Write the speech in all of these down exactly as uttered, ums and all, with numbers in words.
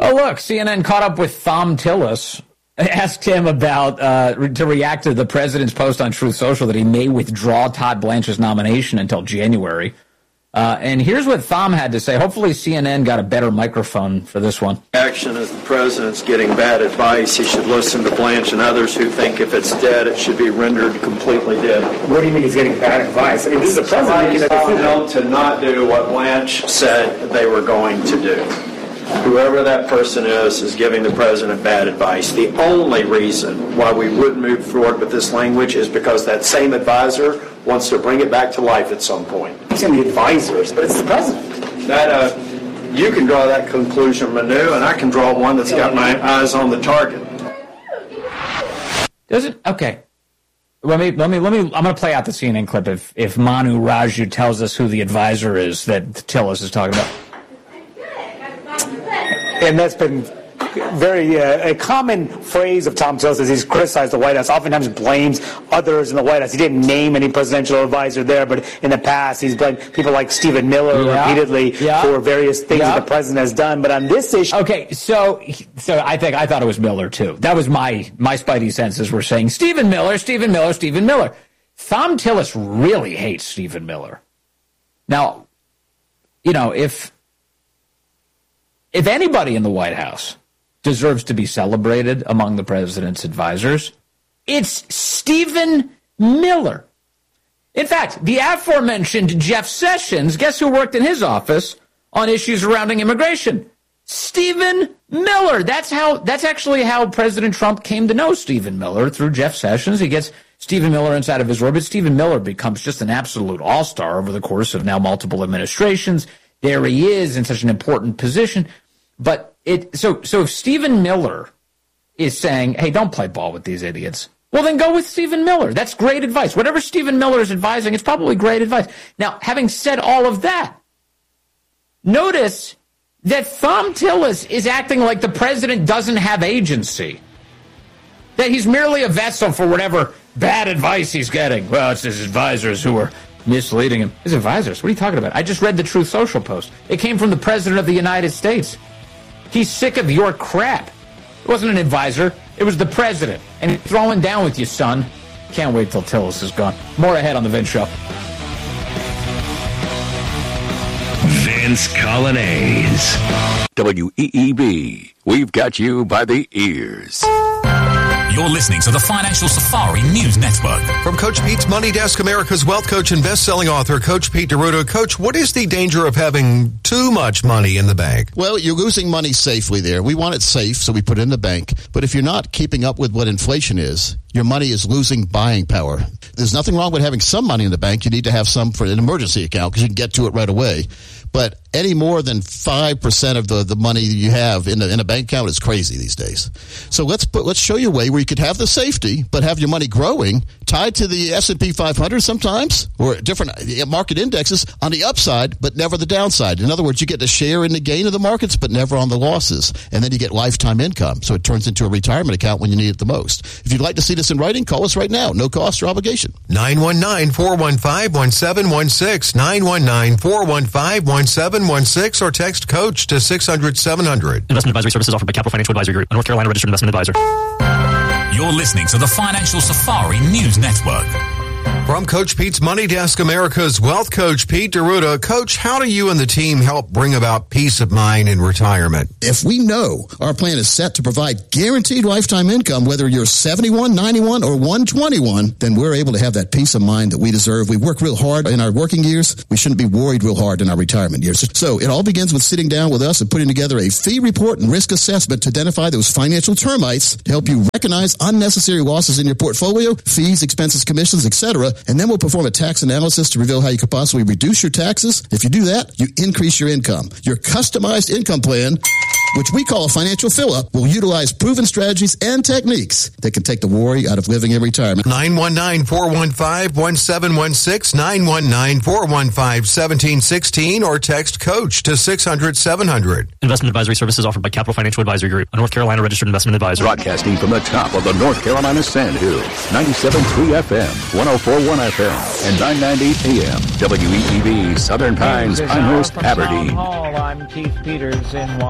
Oh, look, C N N caught up with Thom Tillis, asked him about, uh, to react to the president's post on Truth Social that he may withdraw Todd Blanche's nomination until January. Uh, and here's what Thom had to say. Hopefully C N N got a better microphone for this one. Action as the president's getting bad advice. He should listen to Blanche and others who think if it's dead, it should be rendered completely dead. What do you mean he's getting bad advice? I mean, this is the president. He's telling to not do what Blanche said they were going to do. Whoever that person is is giving the president bad advice. The only reason why we would move forward with this language is because that same advisor wants to bring it back to life at some point. He's in the advisors, but it's the president. That uh, you can draw that conclusion, Manu, and I can draw one that's got my eyes on the target. Does it? Okay. Let me let me let me. I'm going to play out the C N N clip if if Manu Raju tells us who the advisor is that Tillis is talking about. And that's been very uh, a common phrase of Thom Tillis as he's criticized the White House. Oftentimes blames others in the White House. He didn't name any presidential advisor there, but in the past he's blamed people like Stephen Miller yeah. repeatedly yeah. for various things yeah. that the president has done. But on this issue, okay, so so I think I thought it was Miller too. That was my my spidey senses were saying Stephen Miller, Stephen Miller, Stephen Miller. Thom Tillis really hates Stephen Miller. Now, you know if. If anybody in the White House deserves to be celebrated among the president's advisors, it's Stephen Miller. In fact, the aforementioned Jeff Sessions, guess who worked in his office on issues surrounding immigration? Stephen Miller. That's how. That's actually how President Trump came to know Stephen Miller, through Jeff Sessions. He gets Stephen Miller inside of his orbit. Stephen Miller becomes just an absolute all-star over the course of now multiple administrations. There he is in such an important position. But it so so if Stephen Miller is saying, hey, don't play ball with these idiots, well, then go with Stephen Miller. That's great advice. Whatever Stephen Miller is advising, it's probably great advice. Now, having said all of that, notice that Thom Tillis is acting like the president doesn't have agency, that he's merely a vessel for whatever bad advice he's getting. Well, it's his advisors who are misleading him. His advisors? What are you talking about? I just read the Truth Social post. It came from the President of the United States. He's sick of your crap. It wasn't an advisor. It was the president. And he's throwing down with you, son. Can't wait till Tillis is gone. More ahead on The Vince Show. Vince Coglianese. W E E B. We've got you by the ears. You're listening to the Financial Safari News Network. From Coach Pete's Money Desk, America's wealth coach and best-selling author, Coach Pete D'Arruda. Coach, what is the danger of having too much money in the bank? Well, you're losing money safely there. We want it safe, so we put it in the bank. But if you're not keeping up with what inflation is, your money is losing buying power. There's nothing wrong with having some money in the bank. You need to have some for an emergency account because you can get to it right away. But any more than five percent of the, the money you have in a, in a bank account is crazy these days. So let's put, let's show you a way where you could have the safety, but have your money growing, tied to the S and P five hundred sometimes, or different market indexes on the upside, but never the downside. In other words, you get a share in the gain of the markets, but never on the losses. And then you get lifetime income. So it turns into a retirement account when you need it the most. If you'd like to see this in writing, call us right now. No cost or obligation. nine one nine, four one five, one seven one six, nine one nine, four one five, one seven one six, or text COACH to six hundred, seven hundred. Investment advisory services offered by Capital Financial Advisory Group, a North Carolina registered investment advisor. You're listening to the Financial Safari News Network. From Coach Pete's Money Desk, America's wealth coach, Pete D'Arruda. Coach, how do you and the team help bring about peace of mind in retirement? If we know our plan is set to provide guaranteed lifetime income, whether you're seventy-one, ninety-one, or one twenty-one, then we're able to have that peace of mind that we deserve. We work real hard in our working years. We shouldn't be worried real hard in our retirement years. So it all begins with sitting down with us and putting together a fee report and risk assessment to identify those financial termites to help you recognize unnecessary losses in your portfolio, fees, expenses, commissions, et cetera. And then we'll perform a tax analysis to reveal how you could possibly reduce your taxes. If you do that, you increase your income. Your customized income plan, which we call a financial fill-up, will utilize proven strategies and techniques that can take the worry out of living in retirement. nine one nine, four one five, one seven one six, nine one nine, four one five, one seven one six, or text COACH to six hundred, seven hundred. Investment advisory services offered by Capital Financial Advisory Group, a North Carolina registered investment advisor. Broadcasting from the top of the North Carolina Sandhills, ninety-seven point three F M, one oh four point one F M, and nine ninety A M. W E E B, Southern Pines, Pinehurst, Aberdeen. Hall, I'm Keith Peters in Washington.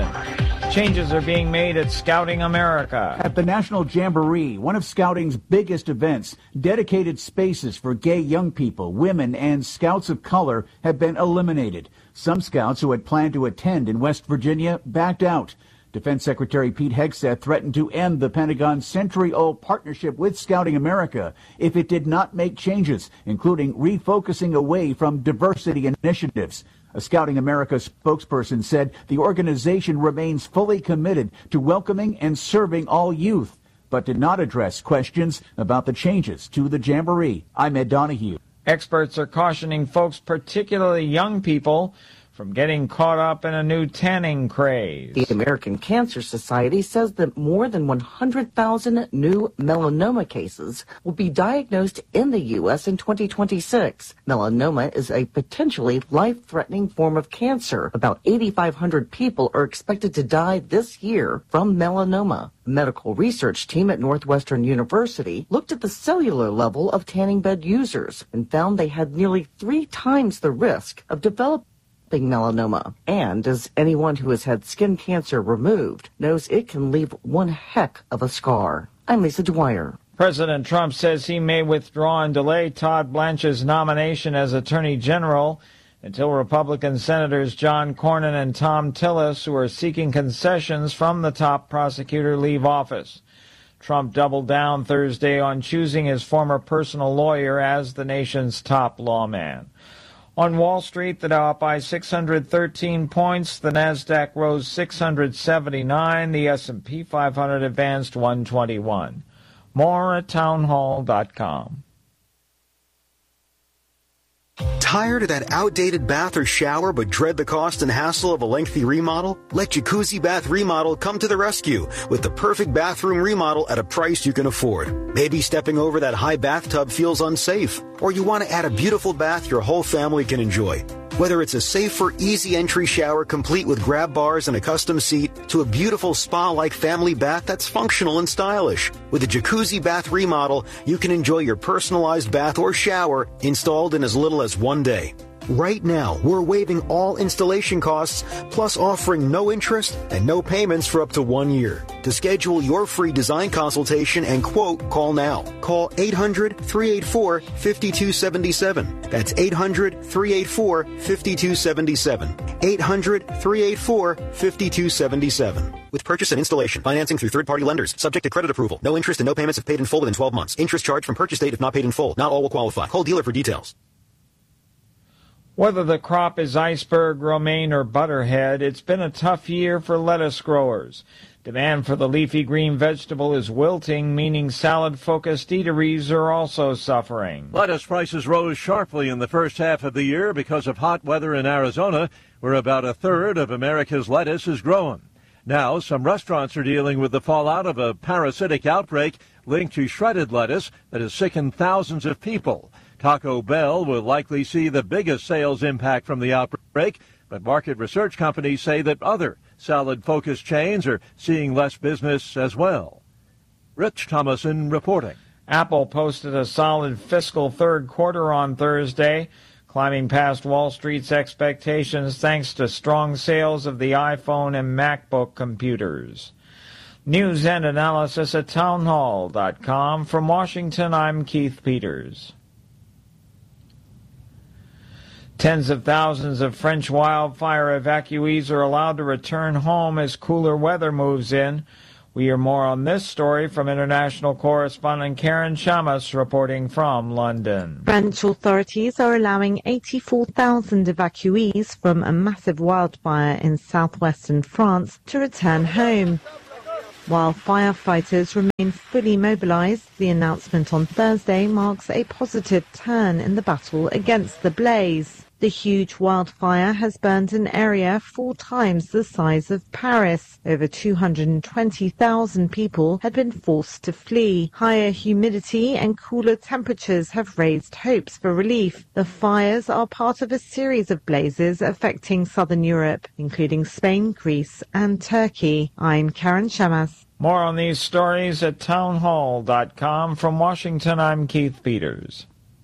London. Changes are being made at Scouting America. At the National Jamboree, one of Scouting's biggest events, dedicated spaces for gay young people, women, and scouts of color have been eliminated. Some scouts who had planned to attend in West Virginia backed out. Defense Secretary Pete Hegseth threatened to end the Pentagon's century-old partnership with Scouting America if it did not make changes, including refocusing away from diversity initiatives. A Scouting America spokesperson said the organization remains fully committed to welcoming and serving all youth, but did not address questions about the changes to the Jamboree. I'm Ed Donahue. Experts are cautioning folks, particularly young people, from getting caught up in a new tanning craze. The American Cancer Society says that more than one hundred thousand new melanoma cases will be diagnosed in the U S in twenty twenty-six. Melanoma is a potentially life-threatening form of cancer. About eighty-five hundred people are expected to die this year from melanoma. A medical research team at Northwestern University looked at the cellular level of tanning bed users and found they had nearly three times the risk of developing melanoma. And as anyone who has had skin cancer removed knows, it can leave one heck of a scar. I'm Lisa Dwyer. President Trump says he may withdraw and delay Todd Blanche's nomination as Attorney General until Republican Senators John Cornyn and Thom Tillis, who are seeking concessions from the top prosecutor, leave office. Trump doubled down Thursday on choosing his former personal lawyer as the nation's top lawman. On Wall Street, the Dow up by six hundred thirteen points, the Nasdaq rose six hundred seventy-nine, the S and P five hundred advanced one twenty-one. More at townhall dot com. Tired of that outdated bath or shower but dread the cost and hassle of a lengthy remodel? Let Jacuzzi Bath Remodel come to the rescue with the perfect bathroom remodel at a price you can afford. Maybe stepping over that high bathtub feels unsafe, or you want to add a beautiful bath your whole family can enjoy. Whether it's a safer, easy entry shower complete with grab bars and a custom seat to a beautiful spa-like family bath that's functional and stylish. With a Jacuzzi Bath Remodel, you can enjoy your personalized bath or shower installed in as little as one day. Right now, we're waiving all installation costs, plus offering no interest and no payments for up to one year. To schedule your free design consultation and quote, call now. Call eight hundred, three eight four, five two seven seven. That's eight hundred, three eight four, five two seven seven. eight hundred, three eight four, five two seven seven. With purchase and installation, financing through third-party lenders, subject to credit approval. No interest and no payments if paid in full within twelve months. Interest charged from purchase date if not paid in full. Not all will qualify. Call dealer for details. Whether the crop is iceberg, romaine, or butterhead, it's been a tough year for lettuce growers. Demand for the leafy green vegetable is wilting, meaning salad-focused eateries are also suffering. Lettuce prices rose sharply in the first half of the year because of hot weather in Arizona, where about a third of America's lettuce is grown. Now, some restaurants are dealing with the fallout of a parasitic outbreak linked to shredded lettuce that has sickened thousands of people. Taco Bell will likely see the biggest sales impact from the outbreak, but market research companies say that other salad-focused chains are seeing less business as well. Rich Thomason reporting. Apple posted a solid fiscal third quarter on Thursday, climbing past Wall Street's expectations thanks to strong sales of the iPhone and MacBook computers. News and analysis at townhall dot com. From Washington, I'm Keith Peters. Tens of thousands of French wildfire evacuees are allowed to return home as cooler weather moves in. We hear more on this story from international correspondent Karen Chamas reporting from London. French authorities are allowing eighty-four thousand evacuees from a massive wildfire in southwestern France to return home. While firefighters remain fully mobilized, the announcement on Thursday marks a positive turn in the battle against the blaze. The huge wildfire has burned an area four times the size of Paris. Over two hundred twenty thousand people had been forced to flee. Higher humidity and cooler temperatures have raised hopes for relief. The fires are part of a series of blazes affecting southern Europe, including Spain, Greece and Turkey. I'm Karen Chamas. More on these stories at townhall dot com. From Washington, I'm Keith Peters.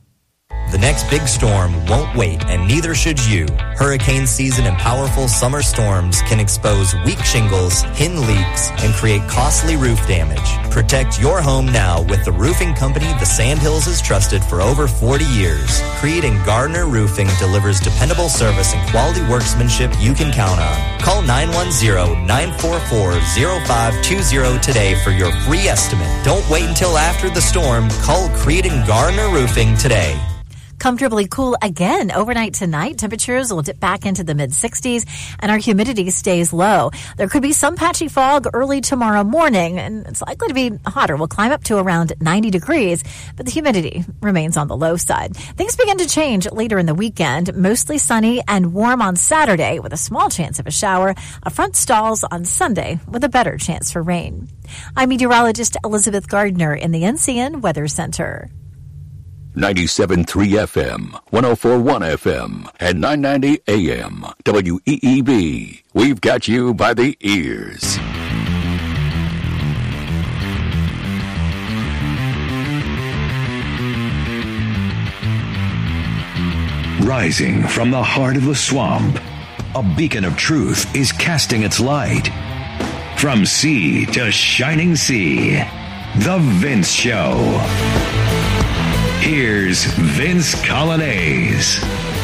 The next big storm won't wait, and neither should you. Hurricane season and powerful summer storms can expose weak shingles, hidden leaks, and create costly roof damage. Protect your home now with the roofing company the Sandhills has trusted for over forty years. Creed and Gardner Roofing delivers dependable service and quality workmanship you can count on. Call nine one zero, nine four four, zero five two zero today for your free estimate. Don't wait until after the storm. Call Creed and Gardner Roofing today. Comfortably cool again overnight tonight. Temperatures will dip back into the mid sixties and our humidity stays low. There could be some patchy fog early tomorrow morning and it's likely to be hotter. We'll climb up to around ninety degrees, but the humidity remains on the low side. Things begin to change later in the weekend. Mostly sunny and warm on Saturday with a small chance of a shower. A front stalls on Sunday with a better chance for rain. I'm meteorologist Elizabeth Gardner in the N C N Weather Center. ninety-seven point three F M, one oh four point one F M, and nine ninety A M. W E E B. We've got you by the ears. Rising from the heart of the swamp, a beacon of truth is casting its light. From sea to shining sea, The Vince Show. Here's Vince Coglianese.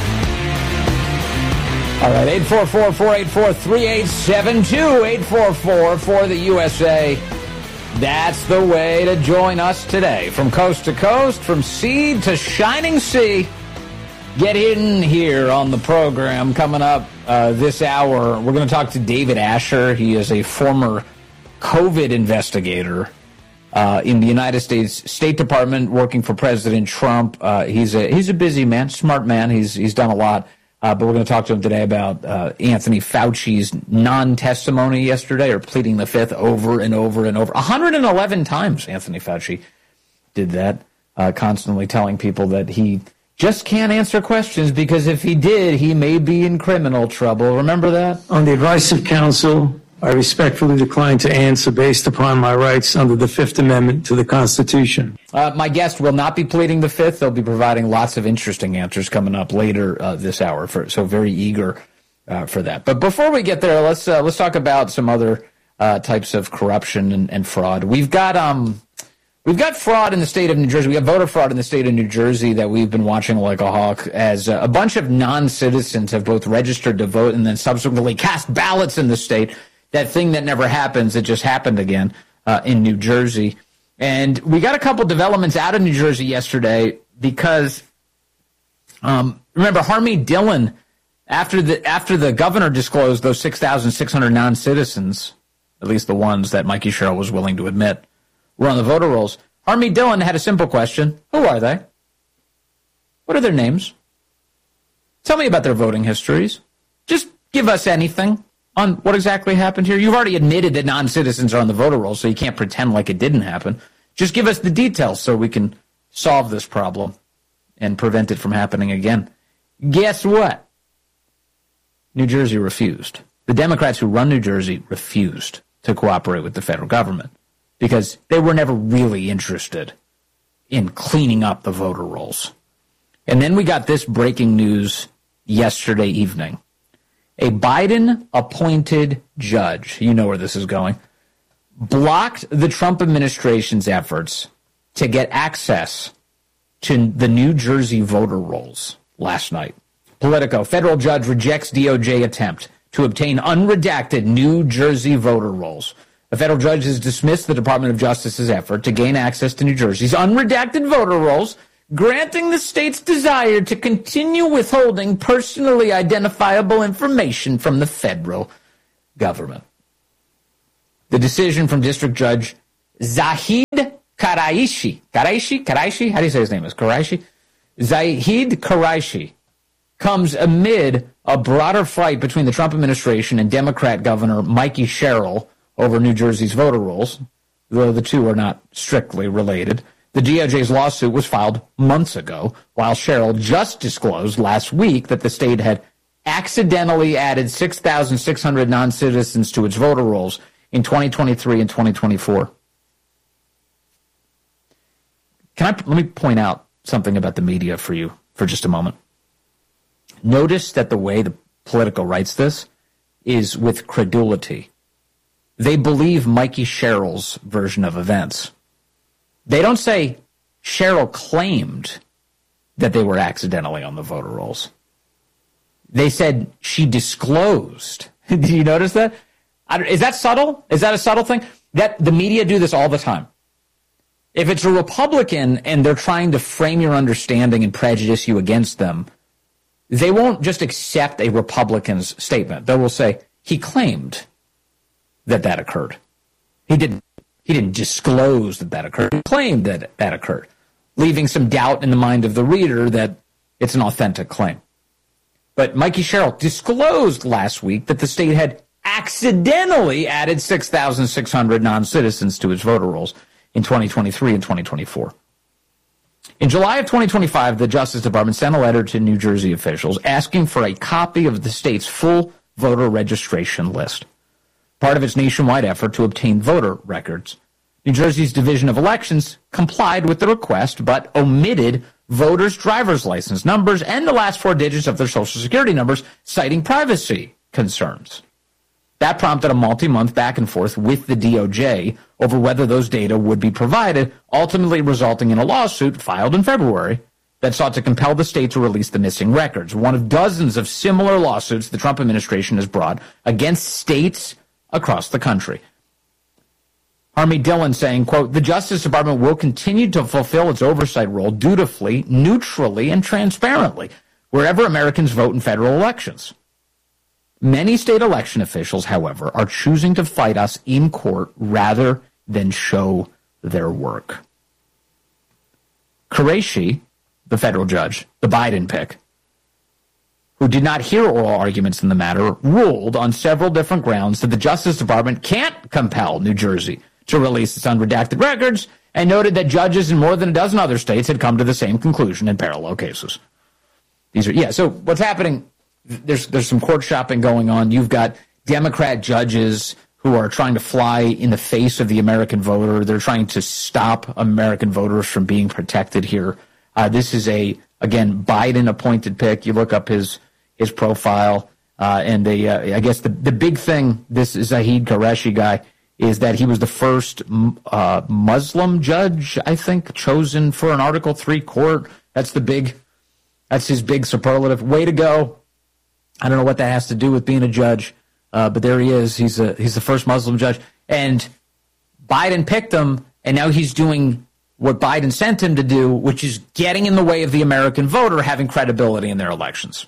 All right, eight four four, four eight four, three eight seven two, eight four four for the U S A. That's the way to join us today. From coast to coast, from sea to shining sea. Get in here on the program coming up uh, this hour. We're going to talk to David Asher. He is a former COVID investigator. Uh, in the United States State Department, working for President Trump. Uh, he's a he's a busy man, smart man. He's he's done a lot. Uh, but we're going to talk to him today about uh, Anthony Fauci's non-testimony yesterday, or pleading the fifth over and over and over. one hundred eleven times Anthony Fauci did that, uh, constantly telling people that he just can't answer questions because if he did, he may be in criminal trouble. Remember that? On the advice of counsel, I respectfully decline to answer based upon my rights under the Fifth Amendment to the Constitution. Uh, my guest will not be pleading the fifth. They'll be providing lots of interesting answers coming up later uh, this hour, for, so very eager uh, for that. But before we get there, let's uh, let's talk about some other uh, types of corruption and, and fraud. We've got um we've got fraud in the state of New Jersey. We have voter fraud in the state of New Jersey that we've been watching like a hawk, as uh, a bunch of non-citizens have both registered to vote and then subsequently cast ballots in the state. That thing that never happens, it just happened again uh, in New Jersey. And we got a couple developments out of New Jersey yesterday because, um, remember, Harmeet Dillon, after the after the governor disclosed those six thousand six hundred non-citizens, at least the ones that Mikey Sherrill was willing to admit, were on the voter rolls, Harmeet Dillon had a simple question. Who are they? What are their names? Tell me about their voting histories. Just give us anything on what exactly happened here. You've already admitted that non-citizens are on the voter roll, so you can't pretend like it didn't happen. Just give us the details so we can solve this problem and prevent it from happening again. Guess what? New Jersey refused. The Democrats who run New Jersey refused to cooperate with the federal government because they were never really interested in cleaning up the voter rolls. And then we got this breaking news yesterday evening. A Biden-appointed judge, you know where this is going, blocked the Trump administration's efforts to get access to the New Jersey voter rolls last night. Politico, federal judge rejects D O J attempt to obtain unredacted New Jersey voter rolls. A federal judge has dismissed the Department of Justice's effort to gain access to New Jersey's unredacted voter rolls, granting the state's desire to continue withholding personally identifiable information from the federal government. The decision from District Judge Zahid Qaraishi, Qaraishi, Qaraishi, how do you say his name is? Qaraishi? Zahid Qaraishi comes amid a broader fight between the Trump administration and Democrat Governor Mikey Sherrill over New Jersey's voter rolls, though the two are not strictly related. The D O J's lawsuit was filed months ago, while Sherrill just disclosed last week that the state had accidentally added six thousand six hundred non-citizens to its voter rolls in twenty twenty-three and twenty twenty-four. Can I let me point out something about the media for you for just a moment. Notice that the way the Politico writes this is with credulity. They believe Mikey Sherrill's version of events. They don't say Sherrill claimed that they were accidentally on the voter rolls. They said she disclosed. Did you notice that? Is that subtle? Is that a subtle thing? That the media do this all the time. If it's a Republican and they're trying to frame your understanding and prejudice you against them, they won't just accept a Republican's statement. They will say, he claimed that that occurred. He didn't, he didn't disclose that that occurred. He claimed that that occurred, leaving some doubt in the mind of the reader that it's an authentic claim. But Mikey Sherrill disclosed last week that the state had accidentally added six thousand six hundred non-citizens to its voter rolls in twenty twenty-three and twenty twenty-four. In July of twenty twenty-five, the Justice Department sent a letter to New Jersey officials asking for a copy of the state's full voter registration list, part of its nationwide effort to obtain voter records. New Jersey's Division of Elections complied with the request, but omitted voters' driver's license numbers and the last four digits of their Social Security numbers, citing privacy concerns. That prompted a multi-month back and forth with the D O J over whether those data would be provided, ultimately resulting in a lawsuit filed in February that sought to compel the state to release the missing records, one of dozens of similar lawsuits the Trump administration has brought against states across the country. Harmy Dillon saying, quote, the Justice Department will continue to fulfill its oversight role dutifully, neutrally, and transparently wherever Americans vote in federal elections. Many state election officials, however, are choosing to fight us in court rather than show their work. Qureshi, the federal judge, the Biden pick, who did not hear oral arguments in the matter, ruled on several different grounds that the Justice Department can't compel New Jersey to release its unredacted records, and noted that judges in more than a dozen other states had come to the same conclusion in parallel cases. These are, yeah, so what's happening, there's there's some court shopping going on. You've got Democrat judges who are trying to fly in the face of the American voter. They're trying to stop American voters from being protected here. Uh, this is a, again, Biden-appointed pick. You look up his his profile, uh, and they, uh, I guess the, the big thing, this is Zahid Qureshi guy, is that he was the first uh, Muslim judge, I think, chosen for an Article three court. That's the big, that's his big superlative. Way to go. I don't know what that has to do with being a judge, uh, but there he is. He's a, he's the first Muslim judge. And Biden picked him, and now he's doing what Biden sent him to do, which is getting in the way of the American voter having credibility in their elections.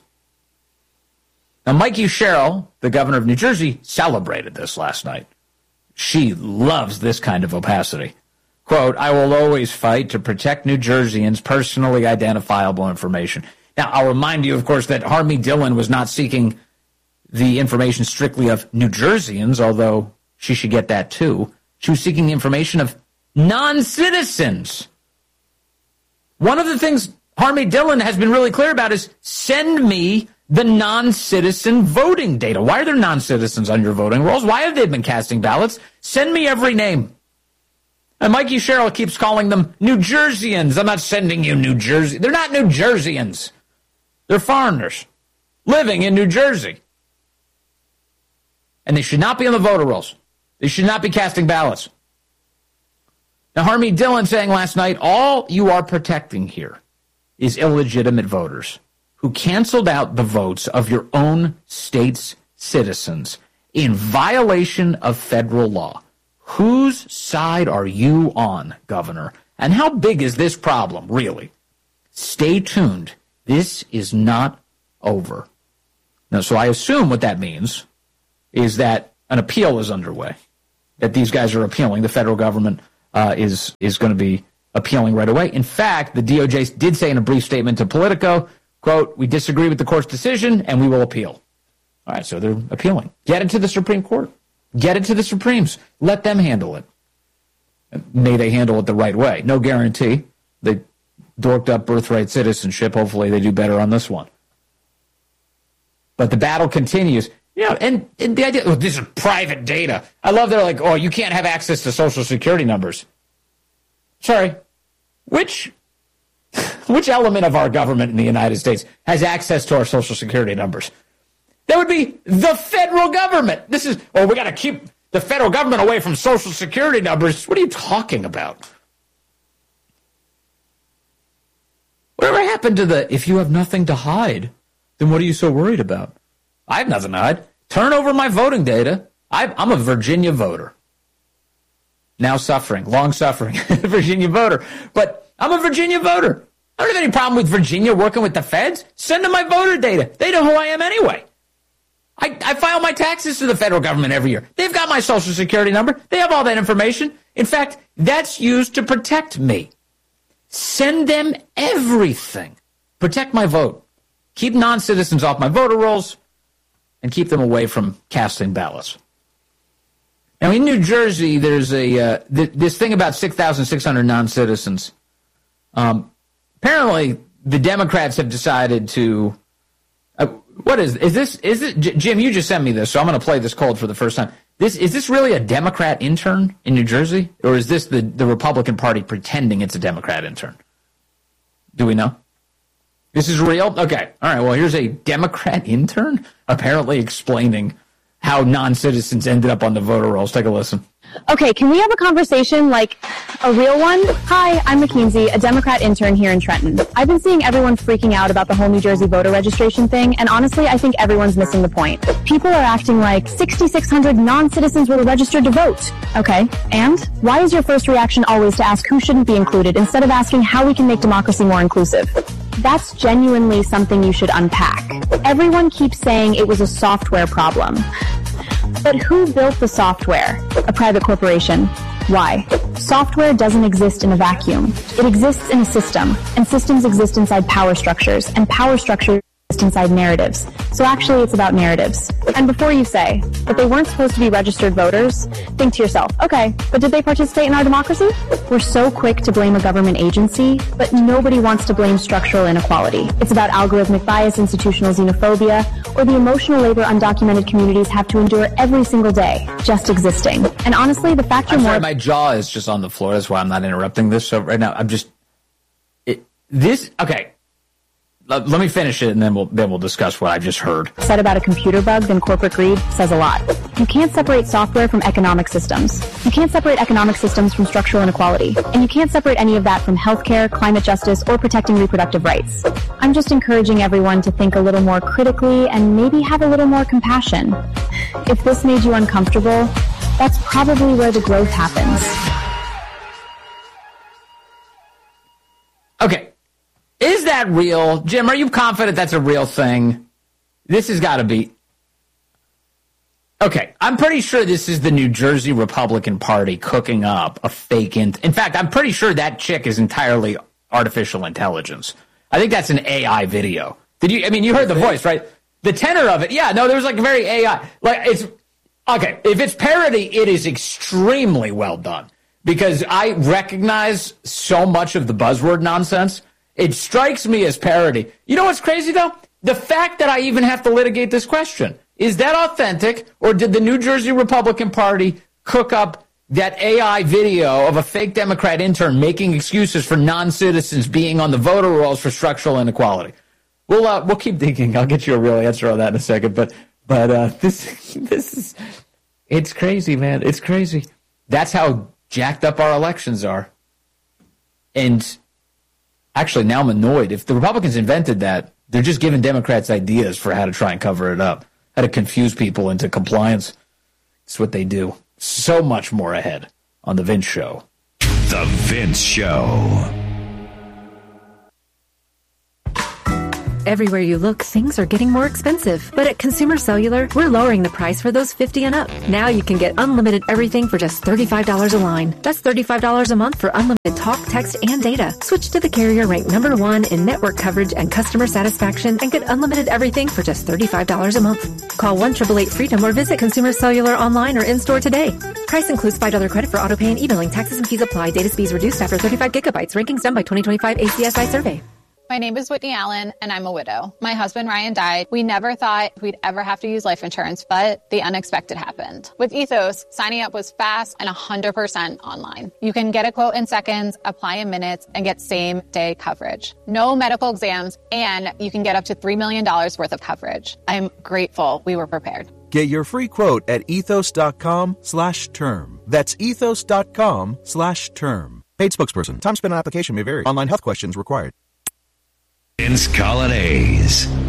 Now, Mikey Sherrill, the governor of New Jersey, celebrated this last night. She loves this kind of opacity. Quote, I will always fight to protect New Jerseyans' personally identifiable information. Now, I'll remind you, of course, that Harmy Dillon was not seeking the information strictly of New Jerseyans, although she should get that too. She was seeking the information of non-citizens. One of the things Harmy Dillon has been really clear about is send me the non-citizen voting data. Why are there non-citizens on your voting rolls? Why have they been casting ballots? Send me every name. And Mikey Sherrill keeps calling them New Jerseyans. I'm not sending you New Jersey. They're not New Jerseyans. They're foreigners living in New Jersey. And they should not be on the voter rolls. They should not be casting ballots. Now, Harmy Dillon saying last night, all you are protecting here is illegitimate voters who canceled out the votes of your own state's citizens in violation of federal law. Whose side are you on, Governor? And how big is this problem, really? Stay tuned. This is not over. Now, so I assume what that means is that an appeal is underway, that these guys are appealing. The federal government uh, is, is going to be appealing right away. In fact, the D O J did say in a brief statement to Politico, quote, we disagree with the court's decision and we will appeal. All right, so they're appealing. Get it to the Supreme Court. Get it to the Supremes. Let them handle it. May they handle it the right way. No guarantee. They dorked up birthright citizenship. Hopefully they do better on this one. But the battle continues. Yeah, and, and the idea, oh, this is private data. I love they're like, oh, you can't have access to Social Security numbers. Sorry. Which, which element of our government in the United States has access to our Social Security numbers? That would be the federal government. This is, oh, we got to keep the federal government away from Social Security numbers. What are you talking about? Whatever happened to the, if you have nothing to hide, then what are you so worried about? I have nothing to hide. Turn over my voting data. I, I'm a Virginia voter. Now suffering, long suffering Virginia voter. But I'm a Virginia voter. I don't have any problem with Virginia working with the feds. Send them my voter data. They know who I am anyway. I, I file my taxes to the federal government every year. They've got my Social Security number. They have all that information. In fact, that's used to protect me. Send them everything. Protect my vote. Keep non-citizens off my voter rolls and keep them away from casting ballots. Now, in New Jersey, there's a uh, th- this thing about six thousand six hundred non-citizens. Um, apparently, the Democrats have decided to. Uh, what is is this? Is it J- Jim? You just sent me this, so I'm going to play this cold for the first time. This is this really a Democrat intern in New Jersey, or is this the, the Republican Party pretending it's a Democrat intern? Do we know? This is real? Okay. All right. Well, here's a Democrat intern apparently explaining how non-citizens ended up on the voter rolls. Take a listen. Okay, can we have a conversation like a real one? Hi, I'm McKinsey, a Democrat intern here in Trenton. I've been seeing everyone freaking out about the whole New Jersey voter registration thing, and honestly, I think everyone's missing the point. People are acting like sixty-six hundred non-citizens were registered to vote. Okay, and why is your first reaction always to ask who shouldn't be included instead of asking how we can make democracy more inclusive? That's genuinely something you should unpack. Everyone keeps saying it was a software problem. But who built the software? A private corporation. Why? Software doesn't exist in a vacuum. It exists in a system, and systems exist inside power structures, and power structures exist inside narratives. So actually, it's about narratives. And before you say that they weren't supposed to be registered voters, think to yourself, okay, but did they participate in our democracy? We're so quick to blame a government agency, but nobody wants to blame structural inequality. It's about algorithmic bias, institutional xenophobia, or the emotional labor undocumented communities have to endure every single day, just existing. And honestly, the fact you're I'm more... sorry, my jaw is just on the floor. That's why I'm not interrupting this. So right now, I'm just... It, this... Okay. Let, let me finish it, and then we'll then we'll discuss what I just heard. Said about a computer bug than corporate greed says a lot. You can't separate software from economic systems. You can't separate economic systems from structural inequality. And you can't separate any of that from healthcare, climate justice, or protecting reproductive rights. I'm just encouraging everyone to think a little more critically and maybe have a little more compassion. If this made you uncomfortable, that's probably where the growth happens. Okay. Is that real? Jim, are you confident that's a real thing? This has got to be. Okay, I'm pretty sure this is the New Jersey Republican Party cooking up a fake... In, in fact, I'm pretty sure that chick is entirely artificial intelligence. I think that's an A I video. Did you? I mean, you heard the voice, right? The tenor of it. Yeah, no, there was like very A I. Like it's okay. If it's parody, it is extremely well done because I recognize so much of the buzzword nonsense. It strikes me as parody. You know what's crazy, though? The fact that I even have to litigate this question. Is that authentic, or did the New Jersey Republican Party cook up that A I video of a fake Democrat intern making excuses for non-citizens being on the voter rolls for structural inequality? We'll uh, we'll keep digging. I'll get you a real answer on that in a second. But but uh, this this is it's crazy, man. It's crazy. That's how jacked up our elections are. And actually, now I'm annoyed. If the Republicans invented that, they're just giving Democrats ideas for how to try and cover it up, how to confuse people into compliance. It's what they do. So much more ahead on The Vince Show. The Vince Show. Everywhere you look, things are getting more expensive. But at Consumer Cellular, we're lowering the price for those fifty and up. Now you can get unlimited everything for just thirty-five dollars a line. That's thirty-five dollars a month for unlimited talk, text, and data. Switch to the carrier ranked number one in network coverage and customer satisfaction and get unlimited everything for just thirty-five dollars a month. Call one eight eight eight freedom or visit Consumer Cellular online or in-store today. Price includes five dollars credit for auto pay and e-billing. Taxes and fees apply. Data speeds reduced after thirty-five gigabytes. Rankings done by twenty twenty-five A C S I survey. My name is Whitney Allen, and I'm a widow. My husband, Ryan, died. We never thought we'd ever have to use life insurance, but the unexpected happened. With Ethos, signing up was fast and one hundred percent online. You can get a quote in seconds, apply in minutes, and get same-day coverage. No medical exams, and you can get up to three million dollars worth of coverage. I'm grateful we were prepared. Get your free quote at ethos.com slash term. That's ethos.com slash term. Paid spokesperson. Time spent on application may vary. Online health questions required. Vince Colonnese.